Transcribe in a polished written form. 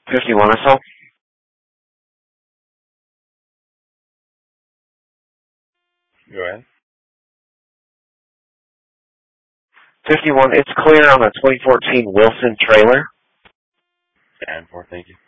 51, that's all. Go ahead. 51, it's clear on the 2014 Wilson trailer. And for, thank you.